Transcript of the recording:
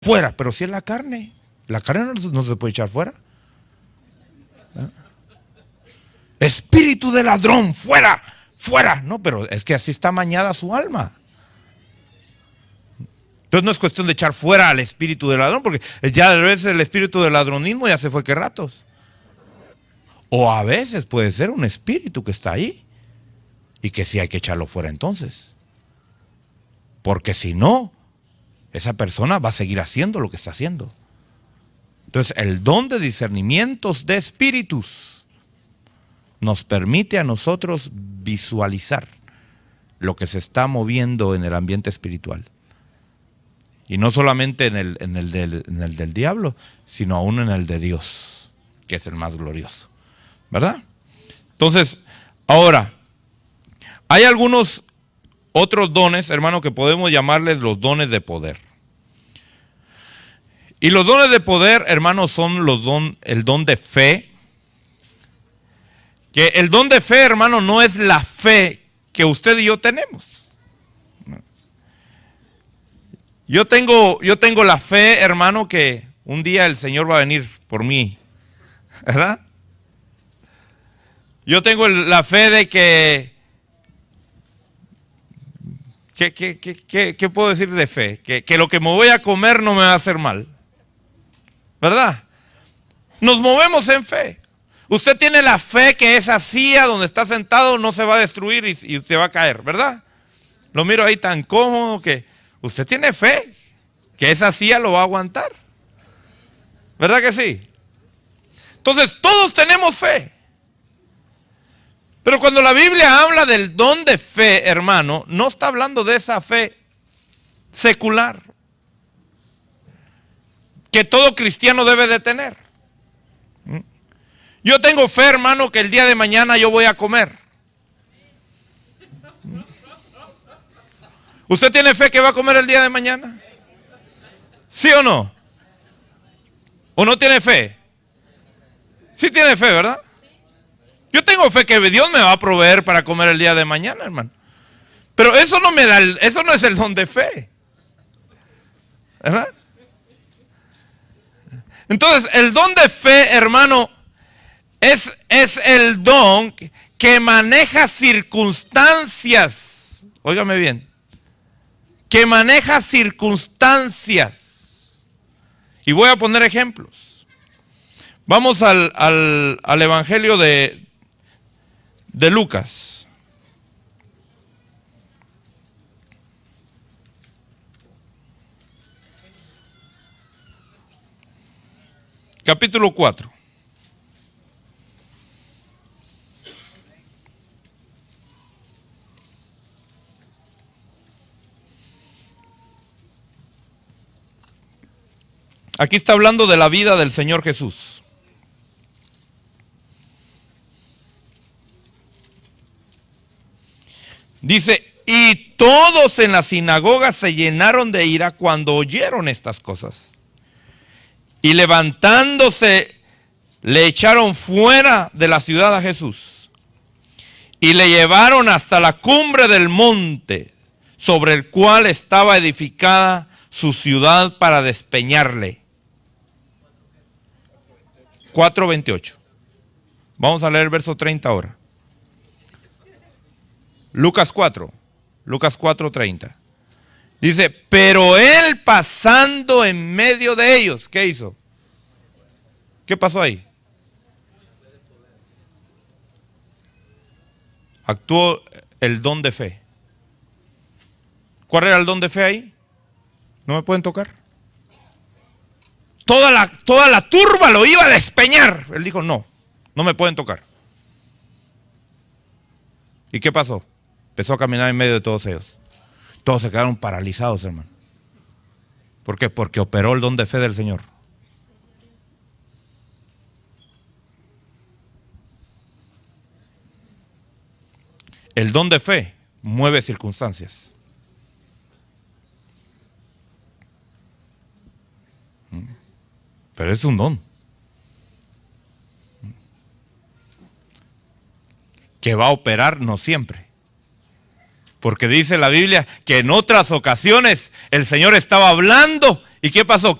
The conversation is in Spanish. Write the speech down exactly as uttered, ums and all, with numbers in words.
fuera, pero si es la carne. La carne no, no se puede echar fuera. ¿Eh? Espíritu de ladrón, fuera, fuera. No, pero es que así está mañada su alma. Entonces no es cuestión de echar fuera al espíritu del ladrón, porque ya a veces el espíritu del ladronismo ya se fue que ratos. O a veces puede ser un espíritu que está ahí y que sí hay que echarlo fuera entonces. Porque si no, esa persona va a seguir haciendo lo que está haciendo. Entonces el don de discernimientos de espíritus nos permite a nosotros visualizar lo que se está moviendo en el ambiente espiritual. Y no solamente en el, en el, del, en el del diablo, sino aún en el de Dios, que es el más glorioso. ¿Verdad? Entonces, ahora, hay algunos otros dones, hermano, que podemos llamarles los dones de poder. Y los dones de poder, hermano, son los don, el don de fe. Que el don de fe, hermano, no es la fe que usted y yo tenemos. Yo tengo, yo tengo la fe, hermano, que un día el Señor va a venir por mí. ¿Verdad? Yo tengo la fe de que, ¿qué, qué, qué, qué, qué puedo decir de fe? Que, que lo que me voy a comer no me va a hacer mal. ¿Verdad? Nos movemos en fe. Usted tiene la fe que esa silla donde está sentado no se va a destruir y, y se va a caer, ¿verdad? Lo miro ahí tan cómodo que usted tiene fe que esa silla lo va a aguantar. ¿Verdad que sí? Entonces todos tenemos fe. Pero cuando la Biblia habla del don de fe, hermano, no está hablando de esa fe secular que todo cristiano debe de tener. Yo tengo fe, hermano, que el día de mañana yo voy a comer. ¿Usted tiene fe que va a comer el día de mañana? ¿Sí o no? ¿O no tiene fe? Sí tiene fe, ¿verdad? Yo tengo fe que Dios me va a proveer para comer el día de mañana, hermano. Pero eso no me da, el, eso no es el don de fe. ¿Verdad? Entonces, el don de fe, hermano, es, es el don que maneja circunstancias. Óigame bien. Que maneja circunstancias. Y voy a poner ejemplos. Vamos al, al, al Evangelio de, de Lucas. Capítulo cuatro. Aquí está hablando de la vida del Señor Jesús. Dice, y todos en la sinagoga se llenaron de ira cuando oyeron estas cosas. Y levantándose, le echaron fuera de la ciudad a Jesús. Y le llevaron hasta la cumbre del monte, sobre el cual estaba edificada su ciudad para despeñarle. cuatro veintiocho. Vamos a leer el verso treinta ahora. Lucas cuatro. Lucas cuatro treinta. Dice, pero él pasando en medio de ellos, ¿qué hizo? ¿Qué pasó ahí? Actuó el don de fe. ¿Cuál era el don de fe ahí? ¿No me pueden tocar? Toda la, toda la turba lo iba a despeñar. Él dijo, no, no me pueden tocar. ¿Y qué pasó? Empezó a caminar en medio de todos ellos. Todos se quedaron paralizados, hermano. ¿Por qué? Porque operó el don de fe del Señor. El don de fe mueve circunstancias. Pero es un don. Que va a operar no siempre. Porque dice la Biblia que en otras ocasiones el Señor estaba hablando ¿Y qué pasó?